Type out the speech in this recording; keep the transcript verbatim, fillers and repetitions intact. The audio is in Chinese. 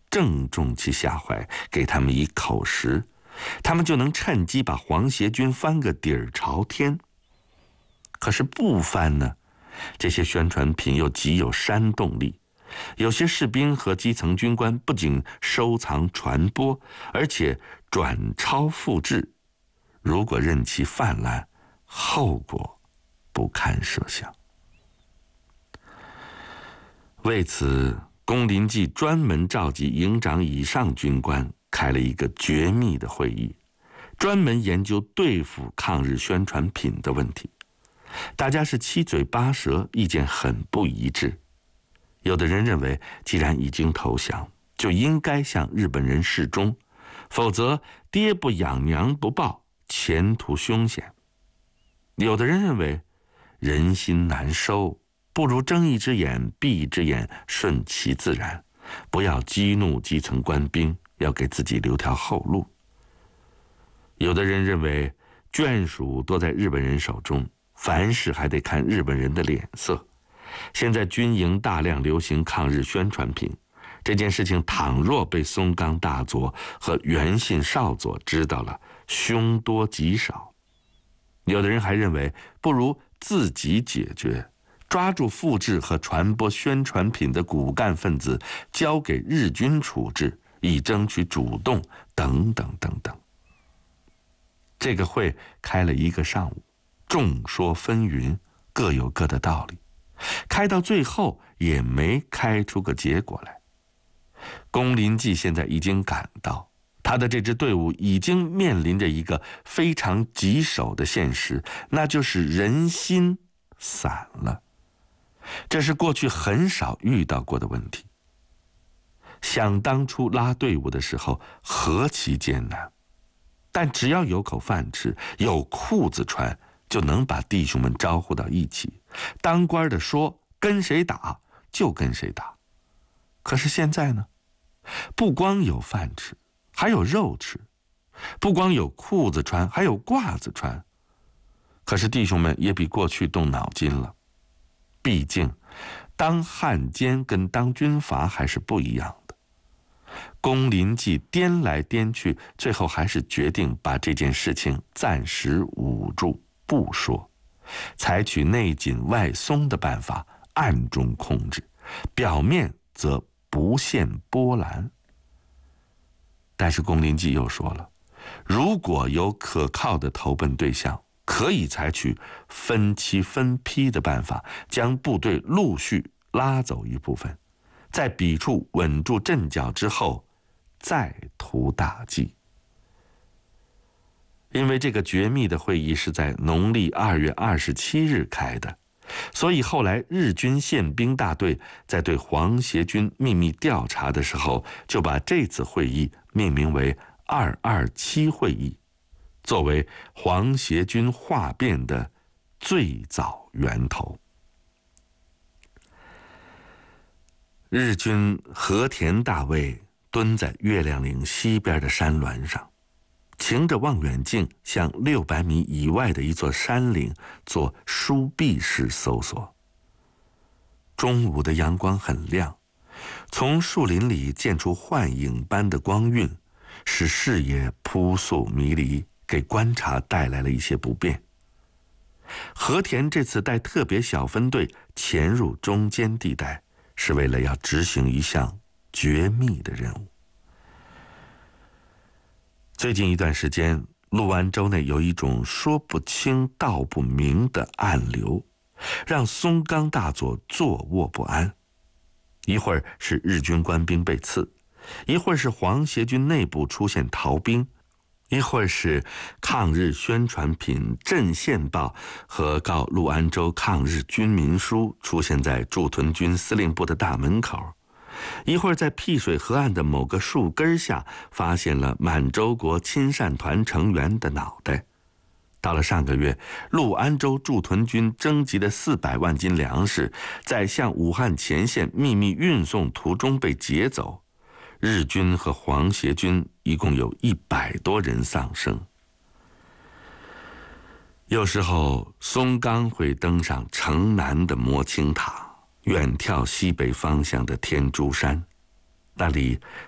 正中其下怀，给他们以口实，他们就能趁机把皇协军翻个底儿朝天。可是不翻呢，这些宣传品又极有煽动力，有些士兵和基层军官不仅收藏传播，而且转抄复制，如果任其泛滥，后果不堪设想。为此，龚林骥专门召集营长以上军官开了一个绝密的会议，专门研究对付抗日宣传品的问题。大家是七嘴八舌，意见很不一致。有的人认为，既然已经投降，就应该向日本人示忠，否则爹不养娘不报，前途凶险。有的人认为，人心难收，不如睁一只眼闭一只眼，顺其自然，不要激怒基层官兵，要给自己留条后路。有的人认为，眷属多在日本人手中，凡事还得看日本人的脸色。现在军营大量流行抗日宣传品，这件事情倘若被松冈大佐和原信少佐知道了，凶多吉少。有的人还认为，不如自己解决，抓住复制和传播宣传品的骨干分子，交给日军处置，以争取主动，等等等等。这个会开了一个上午，众说纷纭，各有各的道理，开到最后也没开出个结果来。龚林骥现在已经感到，他的这支队伍已经面临着一个非常棘手的现实，那就是人心散了。这是过去很少遇到过的问题。想当初拉队伍的时候何其艰难，但只要有口饭吃，有裤子穿，就能把弟兄们招呼到一起。当官的说跟谁打就跟谁打。可是现在呢，不光有饭吃，还有肉吃；不光有裤子穿，还有褂子穿。可是弟兄们也比过去动脑筋了，毕竟当汉奸跟当军阀还是不一样的。龚林骥颠来颠去，最后还是决定把这件事情暂时捂住不说，采取内紧外松的办法，暗中控制，表面则不现波澜。但是龚林骥又说了，如果有可靠的投奔对象，可以采取分期分批的办法，将部队陆续拉走一部分，在彼处稳住阵脚之后，再图大计。因为这个绝密的会议是在农历二月二十七日开的，所以后来日军宪兵大队在对皇协军秘密调查的时候，就把这次会议命名为二二七会议，作为皇协军哗变的最早源头。日军和田大尉蹲在月亮岭西边的山峦上，擎着望远镜向六百米以外的一座山岭做疏臂式搜索。中午的阳光很亮，从树林里溅出幻影般的光晕，使视野扑朔迷离，给观察带来了一些不便。和田这次带特别小分队潜入中间地带，是为了要执行一项绝密的任务。最近一段时间，陆安州内有一种说不清道不明的暗流，让松冈大佐坐卧不安。一会儿是日军官兵被刺，一会儿是皇协军内部出现逃兵，一会儿是抗日宣传品《镇县报》和告陆安州抗日军民书出现在驻屯军司令部的大门口，一会儿在辟水河岸的某个树根下发现了满洲国亲善团成员的脑袋。到了上个月，陆安州驻屯军征集的四百万斤粮食在向武汉前线秘密运送途中被劫走，日军和皇协军一共有一百多人丧生。有时候松冈会登上城南的摩青塔，远眺西北方向的天竺山，那里